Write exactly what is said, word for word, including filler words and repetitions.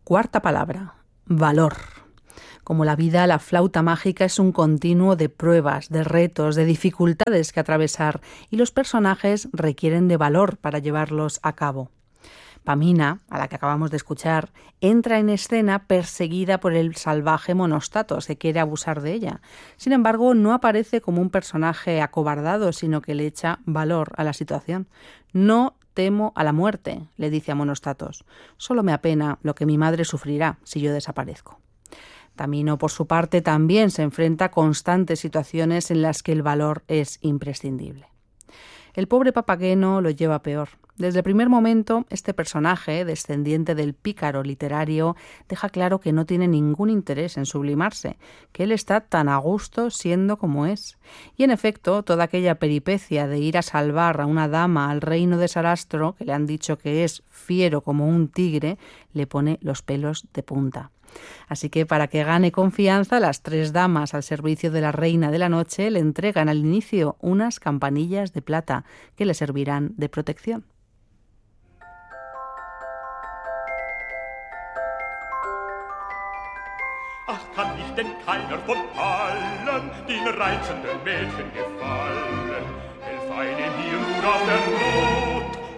Cuarta palabra, valor. Como la vida, la flauta mágica es un continuo de pruebas, de retos, de dificultades que atravesar, y los personajes requieren de valor para llevarlos a cabo. Pamina, a la que acabamos de escuchar, entra en escena perseguida por el salvaje Monostatos, que quiere abusar de ella. Sin embargo, no aparece como un personaje acobardado, sino que le echa valor a la situación. No temo a la muerte, le dice a Monostatos. Solo me apena lo que mi madre sufrirá si yo desaparezco. Tamino, por su parte, también se enfrenta a constantes situaciones en las que el valor es imprescindible. El pobre Papageno lo lleva peor. Desde el primer momento, este personaje, descendiente del pícaro literario, deja claro que no tiene ningún interés en sublimarse, que él está tan a gusto siendo como es. Y en efecto, toda aquella peripecia de ir a salvar a una dama al reino de Sarastro, que le han dicho que es fiero como un tigre, le pone los pelos de punta. Así que para que gane confianza, las tres damas al servicio de la reina de la noche le entregan al inicio unas campanillas de plata que le servirán de protección. Ach, kann mich denn keiner von allen den reizenden Mädchen gefallen? Helf eine mir nur auf der Not.